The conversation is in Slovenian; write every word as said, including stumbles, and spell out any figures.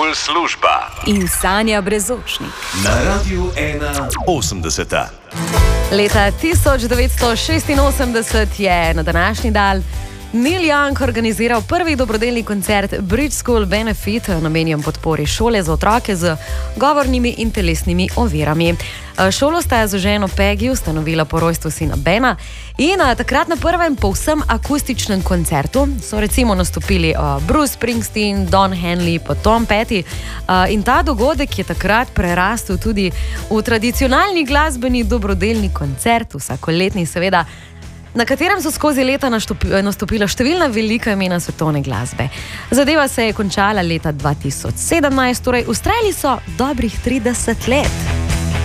Cool služba in Sanja Brezočnik na Radiu ena osemdeset. Leta tisoč devetsto šestinosemdeset je na današnji dan Neil Young organiziral prvi dobrodelni koncert Bridge School Benefit, namenjen podpori šole za otroke z govornimi in telesnimi ovirami. Šolo sta z ženo Peggy ustanovila po rojstvu sina Bena in takrat na prvem povsem akustičnem koncertu so recimo nastopili Bruce Springsteen, Don Henley, pa Tom Petty in ta dogodek je takrat prerastel tudi v tradicionalni glasbeni dobrodelni koncert, vsakoletni seveda, na katerem so skozi leta nastopila številna velika imena svetovne glasbe. Zadeva se je končala leta dva tisoč sedemnajst, torej vztrajali so dobrih trideset let.